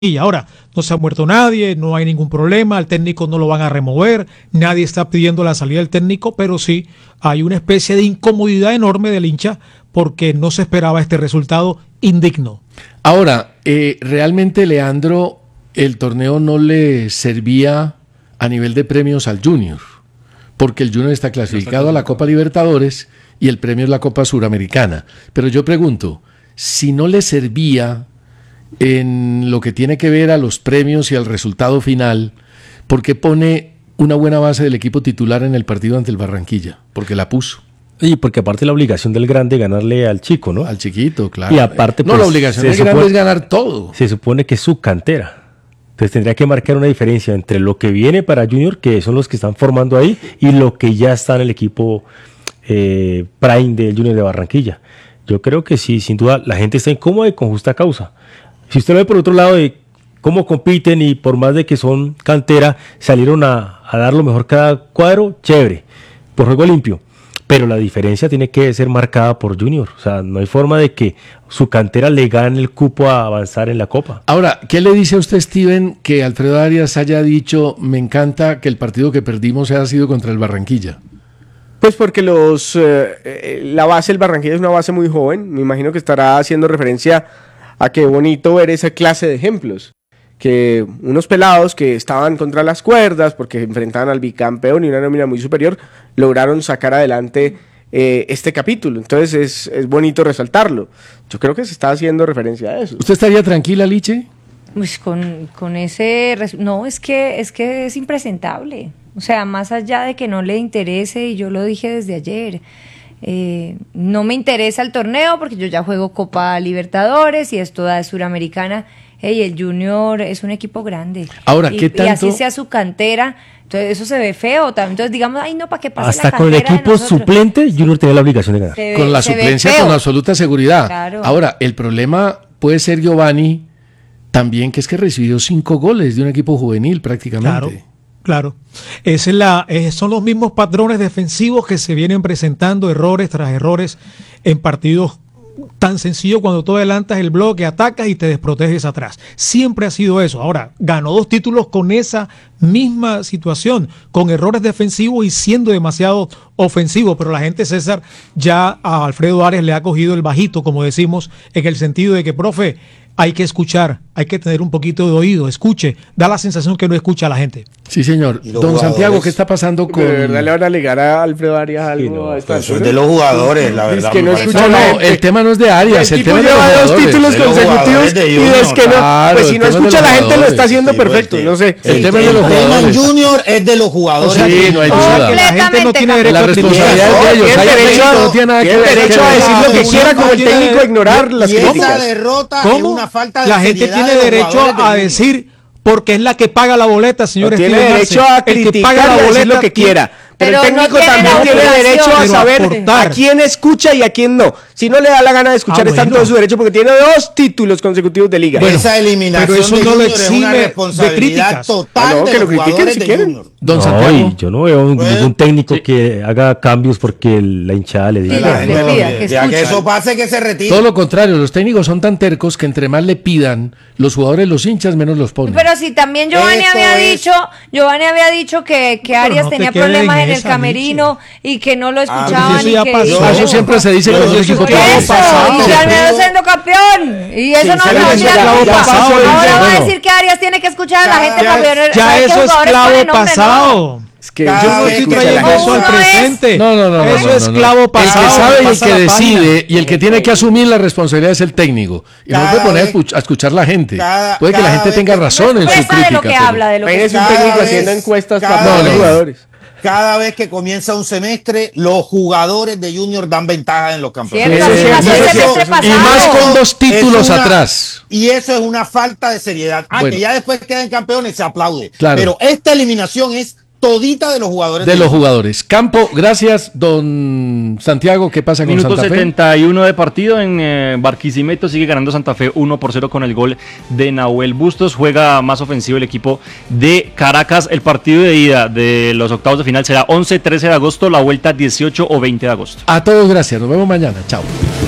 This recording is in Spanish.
Y ahora, no se ha muerto nadie, no hay ningún problema, al técnico no lo van a remover, nadie está pidiendo la salida del técnico, pero sí hay una especie de incomodidad enorme del hincha porque no se esperaba este resultado indigno. Ahora, realmente, Leandro, el torneo no le servía a nivel de premios al Junior, porque el Junior está clasificado a la Copa Libertadores y el premio es la Copa Suramericana. Pero yo pregunto, si no le servía en lo que tiene que ver a los premios y al resultado final, ¿por qué pone una buena base del equipo titular en el partido ante el Barranquilla? Porque la puso. Y porque aparte la obligación del grande es ganarle al chico, ¿no? Al chiquito, claro. Y aparte, no, pues, la obligación del grande es ganar todo. Se supone que es su cantera. Entonces tendría que marcar una diferencia entre lo que viene para Junior, que son los que están formando ahí, y lo que ya está en el equipo Prime del Junior de Barranquilla. Yo creo que sí, sin duda, la gente está incómoda y con justa causa. Si usted lo ve por otro lado de cómo compiten y por más de que son cantera, salieron a dar lo mejor cada cuadro, chévere, por juego limpio. Pero la diferencia tiene que ser marcada por Junior. O sea, no hay forma de que su cantera le gane el cupo a avanzar en la Copa. Ahora, ¿qué le dice a usted, Steven, que Alfredo Arias haya dicho, me encanta que el partido que perdimos haya sido contra el Barranquilla? Pues porque la base del Barranquilla es una base muy joven. Me imagino que estará haciendo referencia a qué bonito ver esa clase de ejemplos. Que unos pelados que estaban contra las cuerdas porque enfrentaban al bicampeón y una nómina muy superior, lograron sacar adelante este capítulo. Entonces es bonito resaltarlo. Yo creo que se está haciendo referencia a eso. ¿Usted estaría tranquila, Liche? Pues con ese... No, es que es impresentable. O sea, más allá de que no le interese, y yo lo dije desde ayer, no me interesa el torneo porque yo ya juego Copa Libertadores y es toda Suramericana. El Junior es un equipo grande. Ahora, ¿qué tanto? Y así sea su cantera, entonces eso se ve feo. Entonces digamos, ay no, ¿para qué pase hasta la cantera? Hasta con el equipo suplente, Junior tiene la obligación de ganar. Con la suplencia, con absoluta seguridad. Claro. Ahora, el problema puede ser, Giovanni, también que es que recibió 5 goles de un equipo juvenil prácticamente. Claro. Son los mismos patrones defensivos que se vienen presentando, errores tras errores en partidos tan sencillo cuando tú adelantas el bloque, atacas y te desproteges atrás. Siempre ha sido eso. Ahora, ganó 2 títulos con esa misma situación, con errores defensivos y siendo demasiado ofensivo, pero la gente, César, ya a Alfredo Arias le ha cogido el bajito, como decimos, en el sentido de que, profe, hay que escuchar, hay que tener un poquito de oído, escuche, da la sensación que no escucha a la gente. Sí, señor. Don Santiago, ¿qué está pasando con...? ¿De verdad le van a alegar a Alfredo Arias algo? Sí, eso es de los jugadores, la verdad. Es que no escucha no, el tema no es de Arias, el tema lleva es de los 2 títulos consecutivos y es que no, Claro, pues si no escucha a la gente lo está haciendo perfecto, no sé. El tema de los jugadores. Junior es de los jugadores. Sí, no hay duda. La gente no tiene derecho La a responsabilidad es de ellos. Tiene derecho a decir lo que quiera como el técnico a ignorar las críticas. Y esa derrota es una falta de la gente seriedad tiene de los derecho jugadores a del decir, porque es la que paga la boleta, señores. Tiene derecho a criticar y a decir lo que quiera. Pero el técnico no tiene también tiene derecho a saber aportar. a quién escucha y a quién no. Si no le da la gana de escuchar, está en todo su derecho porque tiene 2 títulos consecutivos de liga. Bueno, esa eliminación pero eso de no lo Junior es una exime de responsabilidad críticas. total de que los lo critiquen jugadores si de quieren. Junior. Don No, Santiago. y yo no veo ningún técnico que haga cambios porque la hinchada le Sí, diga. La gente le lo pida, pide. que Ya que escuchen. eso pase, que se retire. Todo lo contrario, los técnicos son tan tercos que entre más le pidan, los jugadores, los hinchas, menos los ponen. Pero si también Giovanni Eso había es. dicho que Arias no te tenía quedes problemas en en el esa, camerino y que no lo pero escuchaban eso y ya que... pasó. Eso siempre se dice Pero con los eso equipos Por es eso, todos. y que Almeida siendo campeón. Y eso no se se le va a dice olvidar clavo nunca. pasado, Ahora va a bueno. decir que Arias tiene que escuchar a la gente Ya- para ver. Ya eso es clavo pasado. Es que Cada Yo no vez estoy que trayendo se la- eso al Uno es- presente. No. Eso es no. clavo pasado. El que sabe y el pasa que la página. decide y el que tiene que asumir la responsabilidad es el técnico. Y no Cada puede poner vez- a escuchar la gente. cada- Puede que la cada gente vez tenga que- razón en su Expresa crítica. de lo que pero- habla, de lo que imagínese un Cada técnico vez- haciendo encuestas cada para los vez- jugadores. Cada vez que comienza un semestre, los jugadores de Junior dan ventaja en los campeonatos. Cierto, Sí, así sí, es sí, el sí. semestre Y más pasado. con 2 títulos Es una- atrás. Y eso es una falta de seriedad. Bueno. Que ya después queden campeones, se aplaude. Claro. Pero esta eliminación es todita de los jugadores. De los jugadores. Campo, gracias, don Santiago. ¿Qué pasa con Minuto Santa Fe? 71 de partido en Barquisimeto, sigue ganando Santa Fe 1-0 con el gol de Nahuel Bustos. Juega más ofensivo el equipo de Caracas. El partido de ida de los octavos de final será 11-13 de agosto, la vuelta 18 o 20 de agosto. A todos, gracias. Nos vemos mañana. Chao.